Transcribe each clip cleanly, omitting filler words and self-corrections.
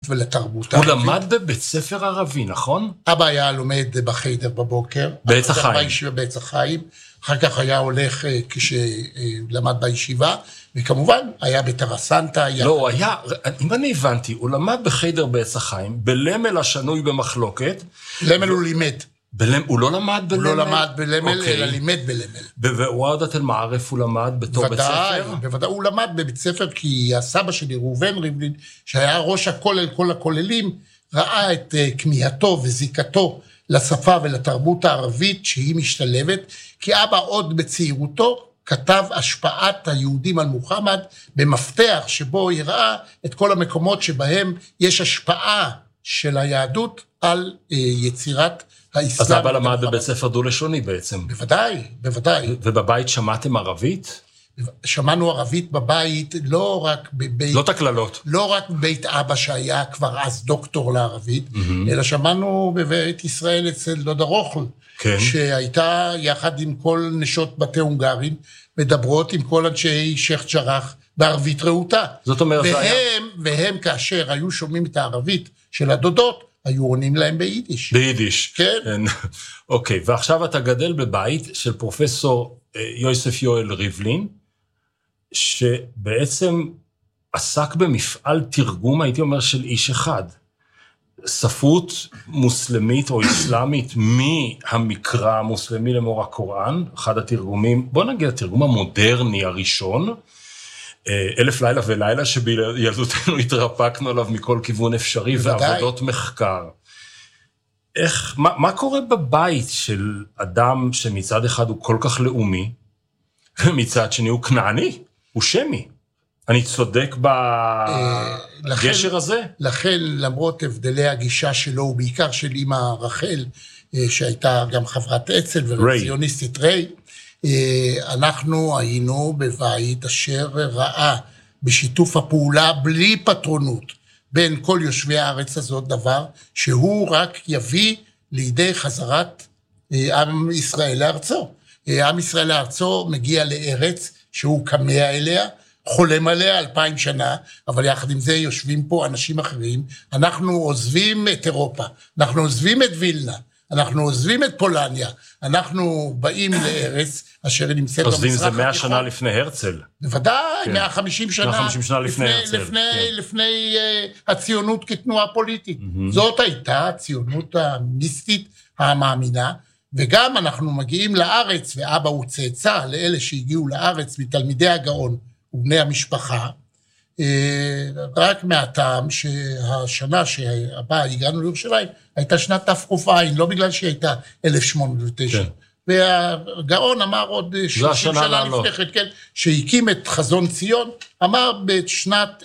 ולתרבות הערבית. הוא למד בבית ספר ערבי, נכון? אבא היה לומד בחיידר בבוקר. בעץ החיים. בעץ החיים. אחר כך היה הולך כשלמד בישיבה, וכמובן היה בתרסנטה. לא, הוא היה, אם אני הבנתי, הוא למד בחיידר בעץ החיים, בלמל השנוי במחלוקת. למל הוא לימד. הוא לא למד בלמל? הוא לא למד בלמל, אלא לימד בלמל. וועדת אל-מערף הוא למד בתור בית ספר? בוודאי, הוא למד בבית ספר, כי הסבא שלי, ראובן ריבלין, שהיה ראש הכולל, כל הכוללים, ראה את כמיהתו וזיקתו לשפה ולתרבות הערבית שהיא משתלבת, כי אבא עוד בצעירותו כתב השפעת היהודים על מוחמד, במפתח שבו יראה את כל המקומות שבהם יש השפעה של היהדות על יצירת האסלאם. אז אבא למד בבית ספר דו-לשוני בעצם. בוודאי, בוודאי. ובבית שמעתם ערבית? שמענו ערבית בבית, לא רק בבית... לא תקללות. לא רק בבית אבא שהיה כבר אז דוקטור לערבית, אלא שמענו בבית ישראל אצל דודה רוחל, כן. שהייתה יחד עם כל נשות בתי הונגרים, מדברות עם כל אנשי שייח' ג'ראח בערבית רהוטה. זאת אומרת, והם כאשר היו שומעים את הערבית של הדודות, היו עונים להם ביידיש. ביידיש. כן. אוקיי, ועכשיו אתה גדל בבית של פרופסור יוסף יואל ריבלין, שבעצם עסק במפעל תרגום, הייתי אומר, של איש אחד. ספרות מוסלמית או אסלאמית מהמקרא המוסלמי למור הקוראן, אחד התרגומים, בוא נגיד התרגום המודרני הראשון, 1000 לילה ולילה שבילדותנו התרפקנו עליו מכל כיוון אפשרי, ועבודות מחקר. מה קורה בבית של אדם שמצד אחד הוא כל כך לאומי, ומצד שני הוא כנעני, הוא שמי? אני צודק בגשר הזה? לכן, למרות הבדלי הגישה שלו, ובעיקר של אמא רחל, שהייתה גם חברת אצ"ל ורציוניסטית ריי, אנחנו היינו בבית אשר ראה בשיתוף הפעולה בלי פטרונות בין כל יושבי הארץ הזאת דבר שהוא רק יביא לידי חזרת עם ישראל לארצו. עם ישראל לארצו מגיע לארץ שהוא כמה אליה, חולם עליה 2000 שנה, אבל יחד עם זה יושבים פה אנשים אחרים. אנחנו עוזבים את אירופה, אנחנו עוזבים את וילנה, אנחנו עוזבים את פולניה, אנחנו באים לארץ אשר נמצאת במזרח התיכון. עוזבים זה 100 שנה לפני הרצל. בוודאי, 150 שנה. 150 שנה לפני הרצל. לפני הציונות כתנועה פוליטית. זאת הייתה הציונות המיסטית המאמינה, וגם אנחנו מגיעים לארץ, ואבא הוא צאצא לאלה שהגיעו לארץ מתלמידי הגאון ובני המשפחה, רק מהטעם שהשנה שהבאה הגענו לירושלים, הייתה שנת תק"ע, לא בגלל שהיא הייתה 1809. כן. והגאון אמר עוד 30 שנה לפני כן, שהקים את חזון ציון, אמר בשנת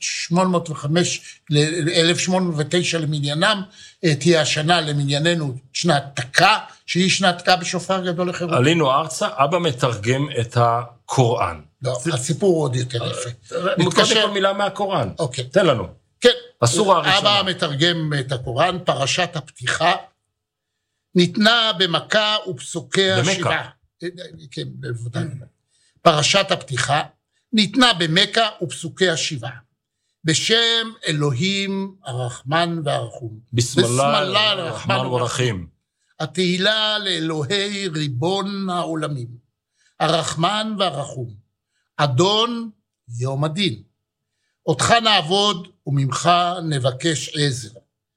1809 למניינם, תהיה השנה למנייננו שנת תק"ע, שהיא שנת תק"ע בשופר גדול לחירות. עלינו ארצה, אבא מתרגם את הקוראן. לא, הסיפור עוד יותר יפה. מתקשר כל מילה מהקוראן. אוקיי. תן לנו. כן. הסורה הראשונה. אבא מתרגם את הקוראן, פרשת הפתיחה, ניתנה במכה ופסוקיה שבעה. כן, בוודאי. פרשת הפתיחה, ניתנה במכה ופסוקיה שבעה. בשם אלוהים הרחמן והרחום. בסמללה הרחמן והרחים. התהילה לאלוהי ריבון העולמים. הרחמן והרחום. אדון יום הדין. אותך נעבוד וממך נבקש עזר.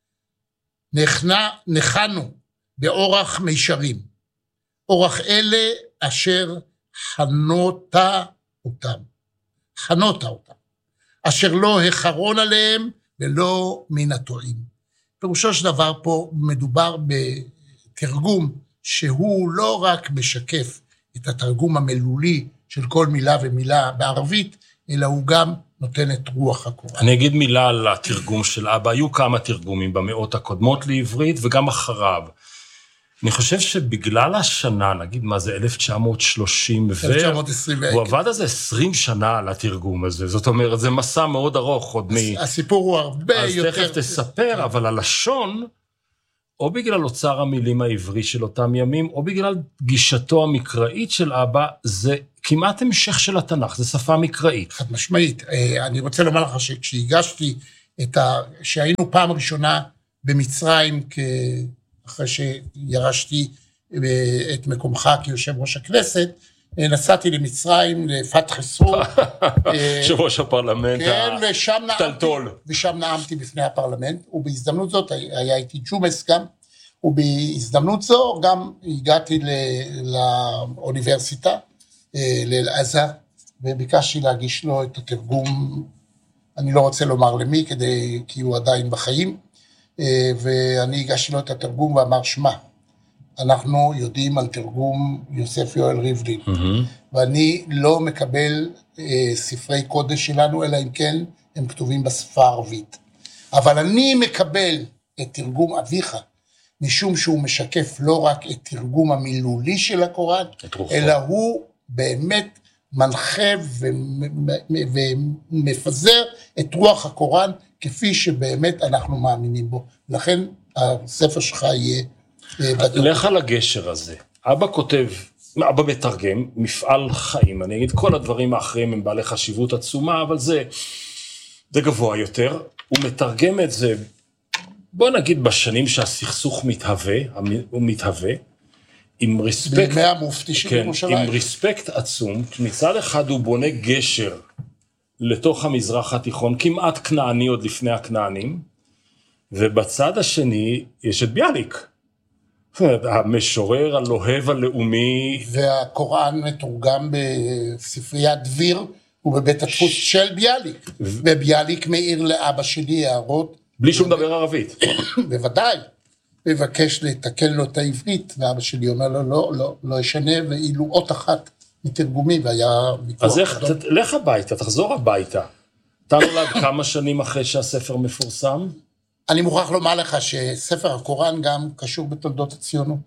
נחנו באורח מישרים. אורח אלה אשר חנותה אותם. אשר לא החרון עליהם ולא מן הטועים. פירושו של דבר פה מדובר בתרגום שהוא לא רק משקף את התרגום המילולי של כל מילה ומילה בערבית, אלא הוא גם נותן את רוח הקוראן. אני אגיד מילה על התרגום של אבא. היו כמה תרגומים במאות הקודמות לעברית וגם אחריו. אני חושב שבגלל השנה, נגיד מה זה 1930, 1920, הוא עבד על זה 20 שנה על התרגום הזה, זאת אומרת, זה מסע מאוד ארוך עוד הסיפור הוא הרבה יותר... אז תכף תספר, אבל הלשון, או בגלל אוצר המילים העברי של אותם ימים, או בגלל גישתו המקראית של אבא, זה כמעט המשך של התנ"ך, זה שפה מקראית. חד משמעית. אני רוצה לומר לך שכשהגשתי שהיינו פעם ראשונה במצרים, אחרי שירשתי את מקומך כיושב ראש הכנסת, נסעתי למצרים, לפתח סור. יושב ראש הפרלמנט, טלטול. ושם נאמתי בפני הפרלמנט, ובהזדמנות זאת, היה איתי ג'ומס גם, ובהזדמנות זו גם הגעתי לאוניברסיטה, לאל-עזה, וביקשתי להגיש לו את התרגום, אני לא רוצה לומר למי, כי הוא עדיין בחיים, ואני הגשתי לו את התרגום ואמר, שמע, אנחנו יודעים על תרגום יוסף יואל ריבלין, ואני לא מקבל ספרי קודש שלנו, אלא אם כן הם כתובים בשפה הערבית. אבל אני מקבל את תרגום אביך, משום שהוא משקף לא רק את תרגום המילולי של הקוראן, אלא הוא באמת מנחה ומפזר את רוח הקוראן, כפי שבאמת אנחנו מאמינים בו. לכן הספר שלך יהיה בטוח. לך על הגשר הזה. אבא כותב, אבא מתרגם, מפעל חיים. אני אגיד, כל הדברים האחרים הם בעלי חשיבות עצומה, אבל זה גבוה יותר. הוא מתרגם את זה, בוא נגיד בשנים שהסכסוך מתהווה, עם רספקט, בימי המופתי של ירושלים. עם רספקט עצום, מצד אחד הוא בונה גשר לתוך המזרח התיכון, כמעט כנעני עוד לפני הכנענים, ובצד השני יש את ביאליק, המשורר הלוהב הלאומי. והקוראן מתורגם בספריית דביר, ובבית הדפוס של ביאליק, וביאליק מאיר לאבא שלי הערות. בלי שום דבר ערבית. בוודאי. מבקש לתקן לו את העברית, ואבא שלי אומר לו, לא ישנה, ואילו אות אחת מתרגומי, והיה ויכוח. אז לך הביתה, תחזור הביתה. אתה נולד כמה שנים אחרי שהספר מפורסם? אני מוכרח לומר לך שספר הקוראן גם קשור בתולדות הציונות.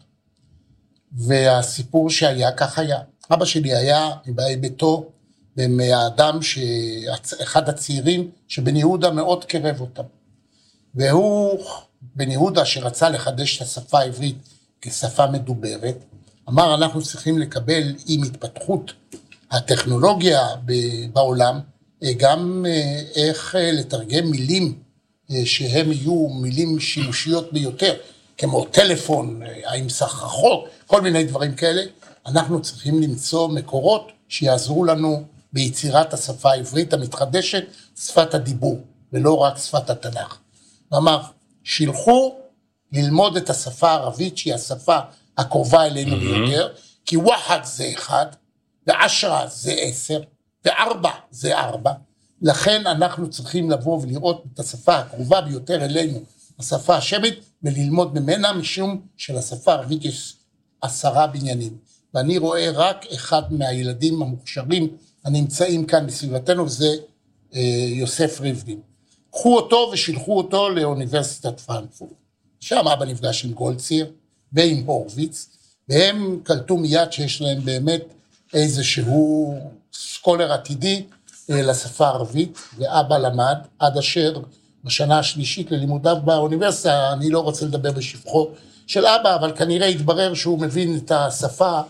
והסיפור שהיה, כך היה. אבא שלי היה מבאי ביתו, מהאדם אחד הצעירים, שבן יהודה מאוד קרב אותם. והוא, בן יהודה, שרצה לחדש את השפה העברית כשפה מדוברת, אמר, אנחנו צריכים לקבל עם התפתחות הטכנולוגיה בעולם, גם איך לתרגם מילים שהם יהיו מילים שימושיות ביותר, כמו טלפון, עם סחרחוק, כל מיני דברים כאלה. אנחנו צריכים למצוא מקורות שיעזרו לנו ביצירת השפה העברית המתחדשת, שפת הדיבור, ולא רק שפת התנ"ך. ואמר, שילחו ללמוד את השפה הערבית, שהיא השפה הקרובה אלינו ביותר, כי וחד זה 1, ועשרה זה 10, וארבע זה 4, לכן אנחנו צריכים לבוא ולראות את השפה הקרובה ביותר אלינו, השפה השמית, וללמוד ממנה, משום שלשפה הערבית יש 10 בניינים. ואני רואה רק אחד מהילדים המוכשרים הנמצאים כאן בסביבתנו, וזה יוסף ריבלין. קחו אותו ושילחו אותו לאוניברסיטת פרנקפורט. שם אבא נפגש עם גולדציר ועם הורוביץ, והם קלטו מיד שיש להם באמת איזשהו סקולר עתידי לשפה הערבית, ואבא למד עד אשר בשנה השלישית ללימודיו באוניברסיטה, אני לא רוצה לדבר בשבחו של אבא, אבל כנראה התברר שהוא מבין את השפה,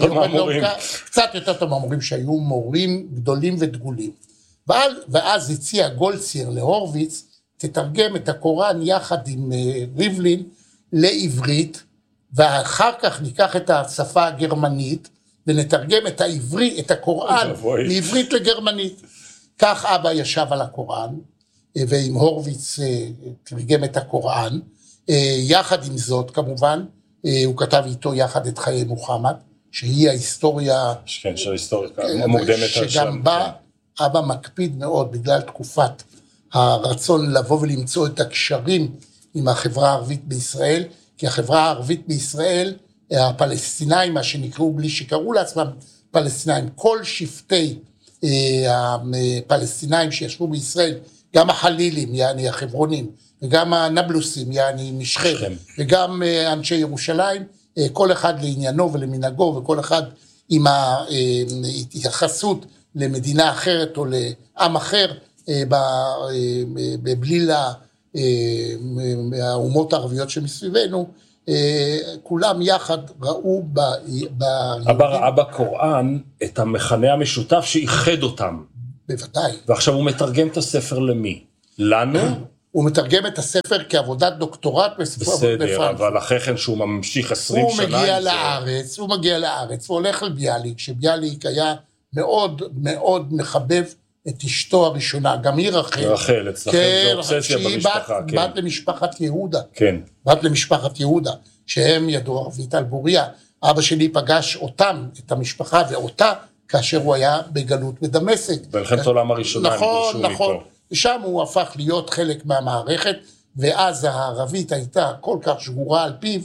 קצת יותר טוב מהמורים שהיו מורים גדולים ודגולים. ואז הציע גולדציר להורוביץ, תתרגם את הקוראן יחד עם ריבלין לעברית, ואחר כך ניקח את השפה הגרמנית, ונתרגם את העברי, את הקוראן, מעברית לגרמנית. כך אבא ישב על הקוראן, ועם הורוביץ תרגם את הקוראן, יחד עם זאת כמובן, הוא כתב איתו יחד את חיי מוחמד, שהיא ההיסטוריה, כן, של ההיסטוריה המוקדמת, שגם בה אבא מקפיד מאוד, בגלל תקופת הרצון לבוא ולמצוא את הקשרים עם החברה הערבית בישראל, כי החברה הערבית בישראל, הפלסטינאים, מה שנקראו בלי שקראו לעצמם פלסטינאים, כל שבטי הפלסטינאים שישבו בישראל, גם החלילים, יעני החברונים, וגם הנבלוסים, יעני משכם, וגם אנשי ירושלים, כל אחד לעניינו ולמנהגו, וכל אחד עם ההתייחסות למדינה אחרת או לעם אחר, בבליל האומות הערביות שמסביבנו, כולם יחד ראו אבא ראה בקוראן את המכנה המשותף שאיחד אותם. בוודאי. ועכשיו הוא מתרגם את הספר למי? לנו הוא מתרגם את הספר כעבודת דוקטורט בפרנקפורט. בסדר, אבל אחרי כן שהוא ממשיך 20 שנה. הוא מגיע לארץ, הוא הולך לביאליק, שביאליק היה מאוד מאוד מחבב את אשתו הראשונה, גם היא רחל. רחל, אצלכם זה אובססיה במשפחה, כן. בת למשפחת יהודה. כן. בת למשפחת יהודה, שהם ידעו ערבית על בוריה. אבא שלי פגש אותם, את המשפחה ואותה, כאשר הוא היה בגלות בדמשק. במלחמת העולם הראשונה, נכון. ושם הוא הפך להיות חלק מהמערכת, ואז הערבית הייתה כל כך שגורה על פיו,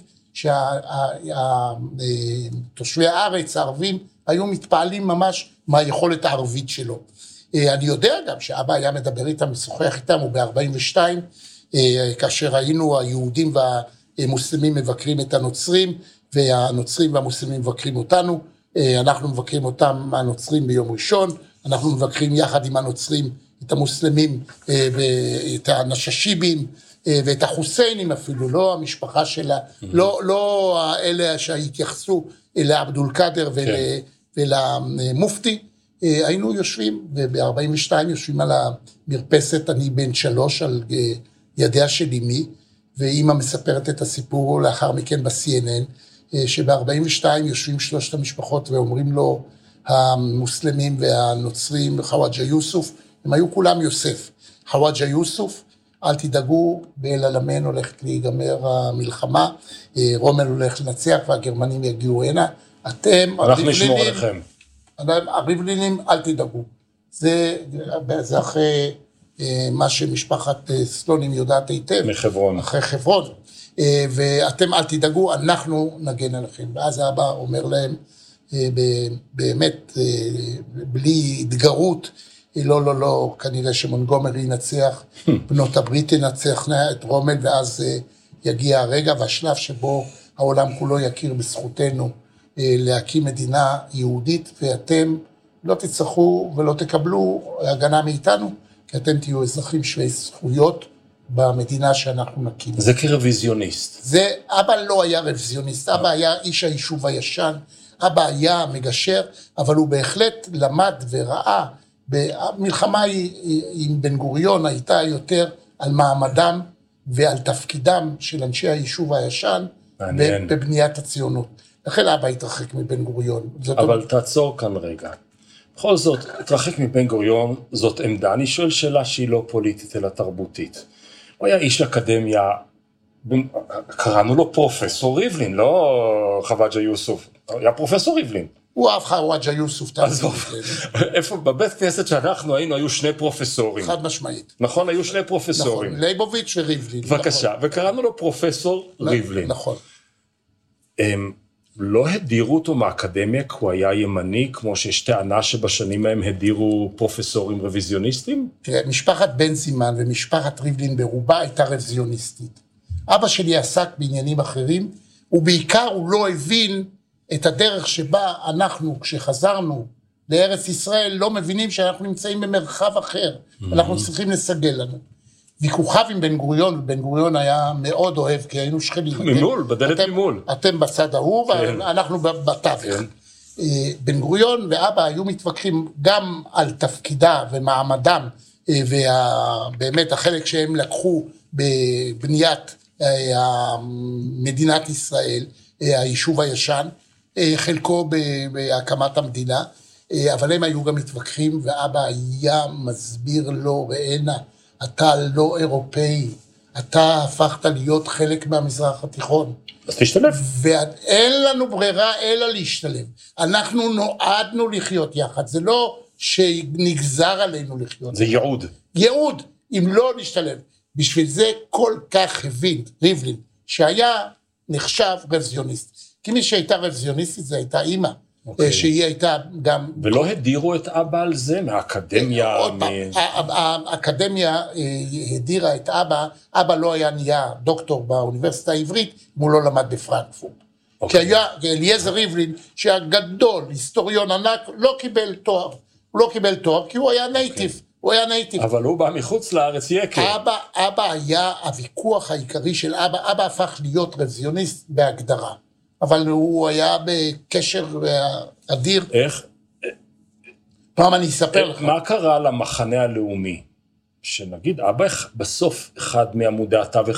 שתושבי הארץ, הערבים, היו מתפעלים ממש מהיכולת הערבית שלו. אני יודע גם שאבא היה מדבר איתם, משוחח איתם, הוא ב-42, כאשר היינו היהודים והמוסלמים מבקרים את הנוצרים, והנוצרים והמוסלמים מבקרים אותנו, אנחנו מבקרים אותם, הנוצרים ביום ראשון, אנחנו מבקרים יחד עם הנוצרים את המוסלמים, את הנששיבים, ואת החוסיינים אפילו, לא המשפחה שלה, לא אלה שהתייחסו לעבדול קאדר ולמופתי, היינו יושבים, וב-42 יושבים על המרפסת, אני בן 3 על ידיה של אמי, ואמא מספרת את הסיפור לאחר מכן ב-CNN, שב-42 יושבים 3 המשפחות ואומרים לו, המוסלמים והנוצרים, חוואג'ה יוסוף, הם היו כולם יוסף. חוואג'ה יוסוף, אל תדאגו, באל-עלמיין הולכת להיגמר המלחמה, רומל הולך לנצח והגרמנים יגיעו הנה, אנחנו נשמור עליכם. הריבלינים, אל תדאגו. זה אחרי מה שמשפחת סלונים יודעת היטב. מחברון. אחרי חברון. ואתם אל תדאגו, אנחנו נגן עליכם. ואז האבא אומר להם, באמת, בלי התגרות, לא, כנראה שמונגומרי ינצח, בנות הברית ינצח את רומל, ואז יגיע הרגע והשלב שבו העולם כולו יכיר בזכותנו להקים מדינה יהודית, ואתם לא תצטרכו ולא תקבלו הגנה מאיתנו, כי אתם תהיו אזרחים שווי זכויות במדינה שאנחנו נקים. זה כרוויזיוניסט. אבא לא היה רוויזיוניסט, אבא היה איש היישוב הישן, אבא היה מגשר, אבל הוא בהחלט למד וראה, המלחמה עם בן גוריון הייתה יותר על מעמדם ועל תפקידם של אנשי היישוב הישן, בבניית הציונות. לכן אבא התרחק מבן גוריון. אבל תעצור כאן רגע. בכל זאת, התרחק מבן גוריון, זאת עמדה, אני שואל שאלה שהיא לא פוליטית אלא תרבותית. הוא היה איש אקדמיה, קראנו לו פרופסור ריבלין, לא חוואג'ה יוסוף, היה פרופסור ריבלין. הוא אהב חוואג'ה יוסוף. איפה, בבית כנסת שאנחנו היינו, היו 2 פרופסורים. חד משמעית. נכון, היו 2 פרופסורים. נכון, ליבוביץ' וריבלין. בבקשה, וקראנו לו פרופסור ריבלין. נכון. לא הדירו אותו מהאקדמיה, כי הוא היה ימני, כמו שיש טענה שבשנים מהם הדירו פרופסורים רוויזיוניסטים? תראה, משפחת בן זימן ומשפחת ריבלין ברובה הייתה רוויזיוניסטית. אבא שלי עסק בעניינים אחרים, ובעיקר הוא לא הבין את הדרך שבה אנחנו, כשחזרנו לארץ ישראל, לא מבינים שאנחנו נמצאים במרחב אחר, אנחנו צריכים לסגל לנו. ויכוחיו עם בן גוריון, בן גוריון היה מאוד אוהב, כי היינו שכנים. ממול, בדלת ממול. אתם בצד ההוא, ואנחנו בתווך. בן גוריון ואבא היו מתווכחים גם על תפקידה ומעמדם, ובאמת החלק שהם לקחו בבניית מדינת ישראל, היישוב הישן, חלקו בהקמת המדינה, אבל הם היו גם מתווכחים, ואבא היה מסביר לו, ראינה, אתה לא אירופאי, אתה הפכת להיות חלק מהמזרח התיכון. אז תשתלב. ואין לנו ברירה אלא להשתלב. אנחנו נועדנו לחיות יחד, זה לא שנגזר עלינו לחיות. זה ייעוד. ייעוד, אם לא נשתלב. בשביל זה כל כך הבין ריבלין, שהיה נחשב רוויזיוניסט. כי מי שהייתה רוויזיוניסטית זה הייתה אימא. שהיא הייתה גם... ולא הדירו את אבא על זה מהאקדמיה? האקדמיה הדירה את אבא, אבא לא היה נהיה דוקטור באוניברסיטה העברית, אם הוא לא למד בפרנקפורט. כי היה אליעזר ריבלין, שהגדול, היסטוריון ענק, לא קיבל תואר. הוא לא קיבל תואר כי הוא היה נייטיב. הוא היה נייטיב. אבל הוא בא מחוץ לארץ יקר. אבא היה הוויכוח העיקרי של אבא, אבא הפך להיות רוויזיוניסט בהגדרה. אבל הוא היה בקשר אדיר. איך? פעם אני אספר לך. מה קרה למחנה הלאומי שנגיד, אבא בסוף אחד מעמודי התווך